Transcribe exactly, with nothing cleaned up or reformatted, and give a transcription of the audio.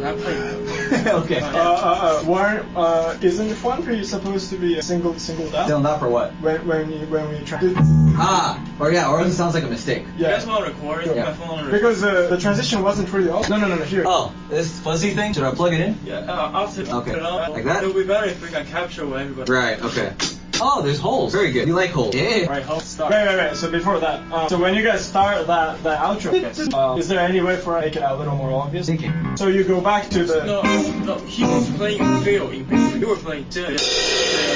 I'm playing. Okay. Uh, uh, uh, one, uh, isn't one tree supposed to be a single, single down? Single down for what? When, when, you, when we try to... Ah, or yeah, or it sounds like a mistake. Yeah. You guys want to record? Yeah. My phone record. Because uh, the transition wasn't really on. No, no, no, no, here. Oh, this fuzzy thing? Should I plug it in? Yeah, uh, I'll sit Okay. it on. Like that? It would be better if we can capture what everybody. Right, okay. Oh, there's holes. Very good. You like holes. Yeah. Right, hold start. Wait, wait, wait. So before that, uh, so when you guys start that, that outro, uh, is there any way for us to make it a little more obvious? Thinking. So you go back to the... No, no, he was playing field in baseball. You were playing tennis.